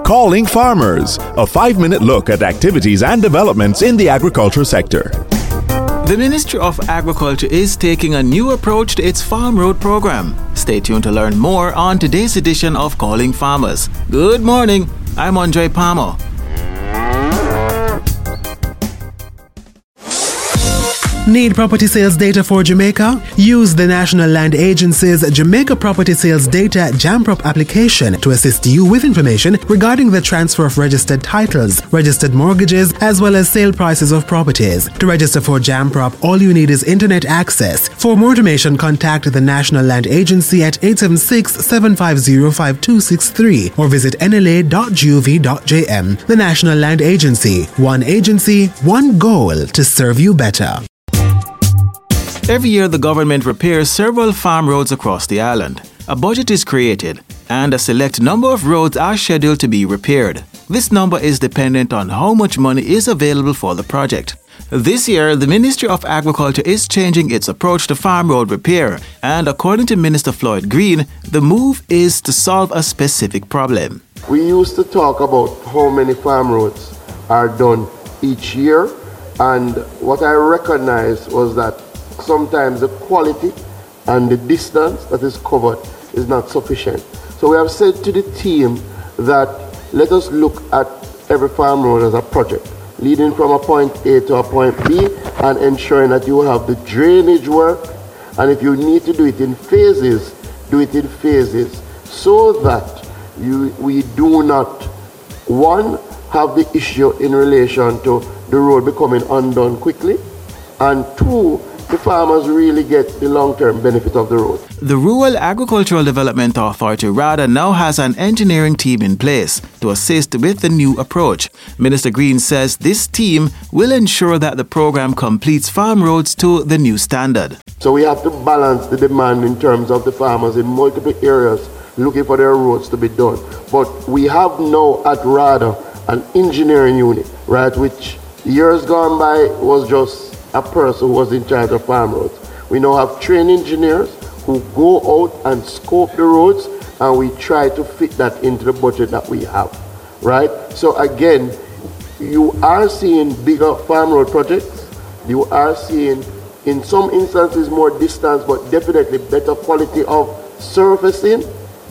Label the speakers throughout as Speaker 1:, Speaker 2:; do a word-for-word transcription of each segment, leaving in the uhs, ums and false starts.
Speaker 1: Calling Farmers, a five-minute look at activities and developments in the agriculture sector.
Speaker 2: The Ministry of Agriculture is taking a new approach to its Farm Road program. Stay tuned to learn more on today's edition of Calling Farmers. Good morning, I'm Andre Palmer.
Speaker 3: Need property sales data for Jamaica? Use the National Land Agency's Jamaica Property Sales Data JAMPROP application to assist you with information regarding the transfer of registered titles, registered mortgages, as well as sale prices of properties. To register for JAMPROP, all you need is internet access. For more information, contact the National Land Agency at eight seven six, seven five zero, five two six three or visit n l a dot gov dot j m. The National Land Agency. One agency, one goal to serve you better.
Speaker 2: Every year, the government repairs several farm roads across the island. A budget is created, and a select number of roads are scheduled to be repaired. This number is dependent on how much money is available for the project. This year, the Ministry of Agriculture is changing its approach to farm road repair, and according to Minister Floyd Green, the move is to solve a specific problem.
Speaker 4: We used to talk about how many farm roads are done each year, and what I recognized was that sometimes the quality and the distance that is covered is not sufficient. So we have said to the team that let us look at every farm road as a project, leading from a point A to a point B and ensuring that you have the drainage work, and if you need to do it in phases, do it in phases so that you, we do not, one, have the issue in relation to the road becoming undone quickly, and two, the farmers really get the long-term benefit of the road.
Speaker 2: The Rural Agricultural Development Authority RADA now has an engineering team in place to assist with the new approach. Minister Green says this team will ensure that the program completes farm roads to the new standard.
Speaker 4: So we have to balance the demand in terms of the farmers in multiple areas looking for their roads to be done. But we have now at RADA an engineering unit, right, which years gone by was just a person who was in charge of farm roads. We now have trained engineers who go out and scope the roads, and we try to fit that into the budget that we have, right? So again, you are seeing bigger farm road projects. You are seeing, in some instances, more distance, but definitely better quality of surfacing,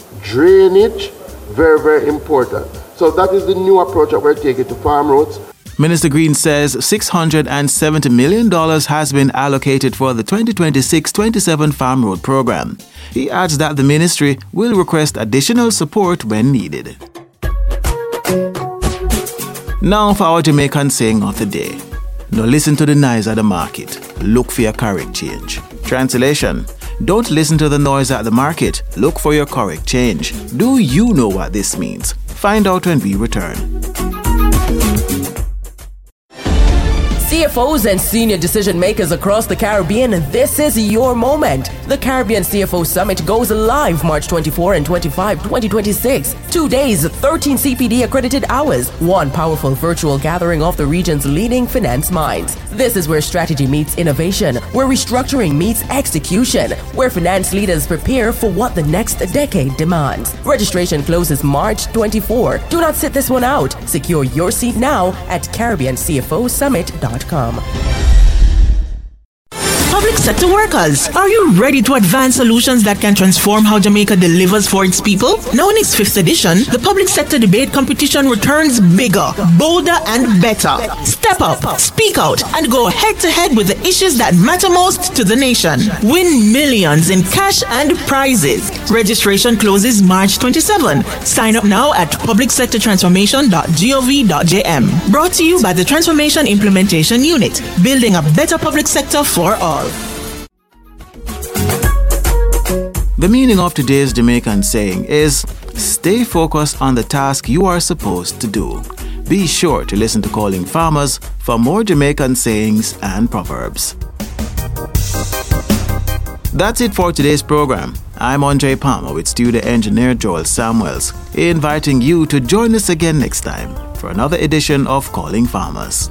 Speaker 4: drainage, very, very important. So that is the new approach that we're taking to farm roads.
Speaker 2: Minister Green says six hundred seventy million dollars has been allocated for the twenty twenty-six twenty-seven Farm Road Program. He adds that the ministry will request additional support when needed. Now for our Jamaican saying of the day. No listen to the noise at the market. Look for your correct change. Translation: don't listen to the noise at the market. Look for your correct change. Do you know what this means? Find out when we return.
Speaker 5: C F Os and senior decision makers across the Caribbean, this is your moment. The Caribbean C F O Summit goes live March twenty-fourth and twenty-fifth, twenty twenty-six. Two days, thirteen C P D accredited hours, one powerful virtual gathering of the region's leading finance minds. This is where strategy meets innovation, where restructuring meets execution, where finance leaders prepare for what the next decade demands. Registration closes March twenty-fourth. Do not sit this one out. Secure your seat now at Caribbean C F O Summit dot com.
Speaker 6: Public sector workers, are you ready to advance solutions that can transform how Jamaica delivers for its people? Now in its fifth edition, the Public Sector Debate Competition returns bigger, bolder, and better. Step up, speak out, and go head-to-head with the issues that matter most to the nation. Win millions in cash and prizes. Registration closes March twenty-seventh. Sign up now at public sector transformation dot gov dot j m. Brought to you by the Transformation Implementation Unit, building a better public sector for all.
Speaker 2: The meaning of today's Jamaican saying is, stay focused on the task you are supposed to do. Be sure to listen to Calling Farmers for more Jamaican sayings and proverbs. That's it for today's program. I'm Andre Palmer with studio engineer Joel Samuels, inviting you to join us again next time for another edition of Calling Farmers.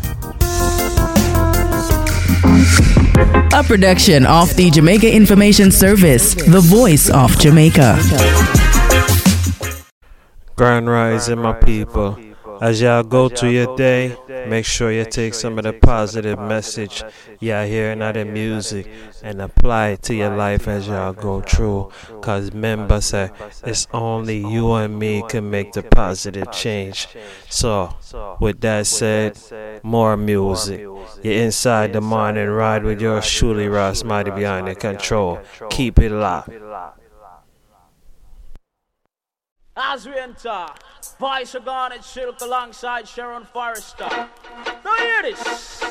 Speaker 7: A production of the Jamaica Information Service, the voice of Jamaica.
Speaker 8: Grand rising, my people. As y'all go through your day, make sure you take some of the positive message y'all hearing out of music and apply it to your life as y'all go through. Cause remember, say, it's only you and me can make the positive change. So, with that said, more music. You're inside the morning ride with yours truly, Ross Mighty behind the control. Keep it locked.
Speaker 9: As we enter, Vice of Garnet Silk alongside Sharon Forrester. Now hear this.